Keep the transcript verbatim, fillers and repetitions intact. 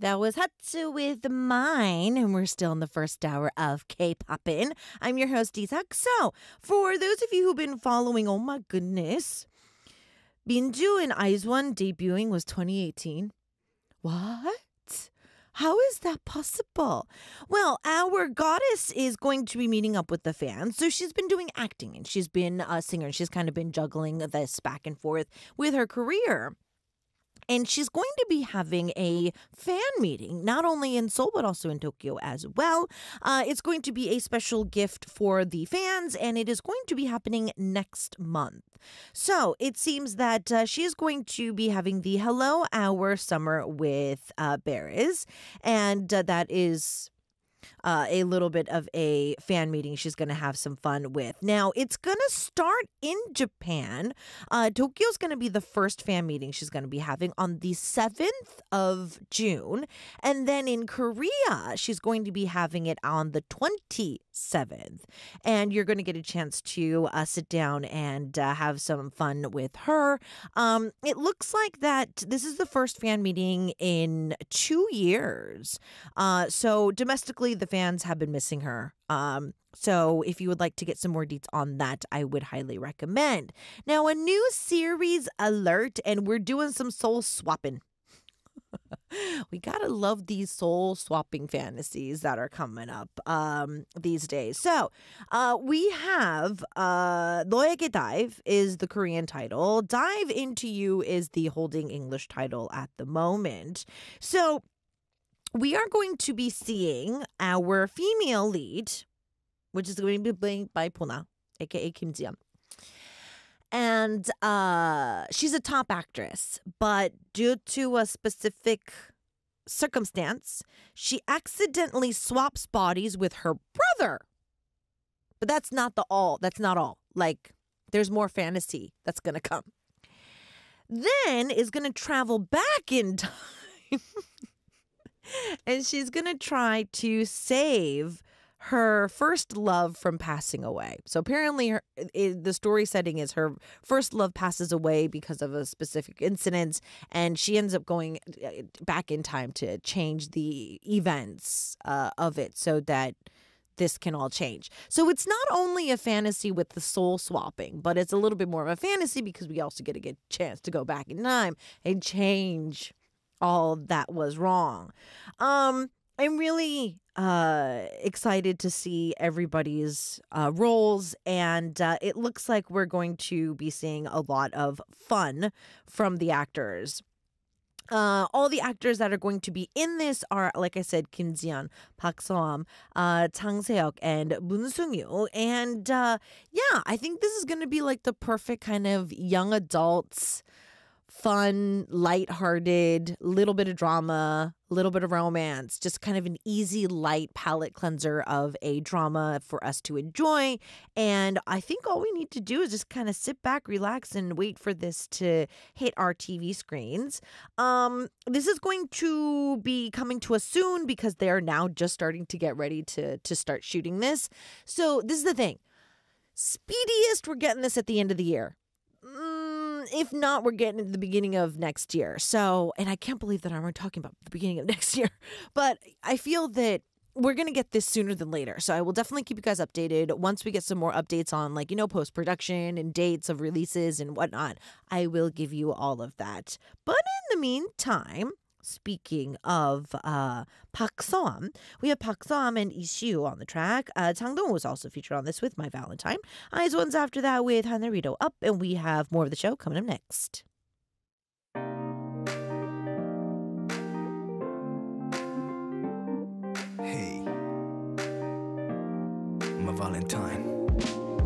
That was Hatsu with Mine, and we're still in the first hour of K-Poppin'. I'm your host, Isak. So, for those of you who've been following, oh my goodness, Minju and Aizwan debuting was twenty eighteen. What? How is that possible? Well, our goddess is going to be meeting up with the fans. So she's been doing acting and she's been a singer and she's kind of been juggling this back and forth with her career. And she's going to be having a fan meeting, not only in Seoul, but also in Tokyo as well. Uh, it's going to be a special gift for the fans, and it is going to be happening next month. So it seems that uh, she is going to be having the Hello Hour Summer with uh, Beres, and uh, that is... Uh, a little bit of a fan meeting she's going to have some fun with. Now, it's going to start in Japan. Uh, Tokyo's going to be the first fan meeting she's going to be having on the seventh of June. And then in Korea, she's going to be having it on the twenty-seventh. And you're going to get a chance to uh, sit down and uh, have some fun with her. Um, it looks like that this is the first fan meeting in two years. Uh, so domestically, the fans have been missing her. Um, so if you would like to get some more deets on that, I would highly recommend. Now, a new series alert, and we're doing some soul swapping. We gotta love these soul swapping fantasies that are coming up um, these days. So uh, we have uh, 너에게 Dive is the Korean title. Dive Into You is the holding English title at the moment. So we are going to be seeing our female lead, which is going to be played by Pona, aka Kim Ji-yeon. And uh, she's a top actress, but due to a specific circumstance, she accidentally swaps bodies with her brother. But that's not the all. That's not all. Like, there's more fantasy that's going to come. Then is going to travel back in time. And she's going to try to save her first love from passing away. So apparently her, it, the story setting is her first love passes away because of a specific incident, and she ends up going back in time to change the events uh, of it so that this can all change. So it's not only a fantasy with the soul swapping, but it's a little bit more of a fantasy because we also get a good chance to go back in time and change all that was wrong. Um, I'm really uh, excited to see everybody's uh, roles, and uh, it looks like we're going to be seeing a lot of fun from the actors. Uh, all the actors that are going to be in this are, like I said, Kim Ji-yeon, Park So-am, uh, Chang Se-hyuk, and Moon Sung-yu. And uh, yeah, I think this is going to be like the perfect kind of young adults, fun, lighthearted, little bit of drama, little bit of romance, just kind of an easy, light palate cleanser of a drama for us to enjoy. And I think all we need to do is just kind of sit back, relax, and wait for this to hit our T V screens. Um, this is going to be coming to us soon because they are now just starting to get ready to, to start shooting this. So this is the thing. Speediest, we're getting this at the end of the year. Mm, if not, we're getting it at the beginning of next year. So, and I can't believe that I'm talking about the beginning of next year, but I feel that we're going to get this sooner than later. So I will definitely keep you guys updated once we get some more updates on, like, you know, post-production and dates of releases and whatnot. I will give you all of that. But in the meantime, speaking of uh, Park So-am, we have Park So-am and Lee Si-woo on the track. Uh, Chang Dong was also featured on this with My Valentine. Aizwan's after that with Hanerito Up, and we have more of the show coming up next. Hey, My Valentine.